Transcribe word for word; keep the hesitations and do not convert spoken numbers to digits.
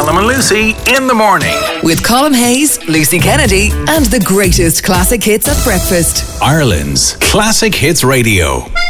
Colm and Lucy in the morning. With Colm Hayes, Lucy Kennedy, and the greatest classic hits at breakfast. Ireland's Classic Hits Radio.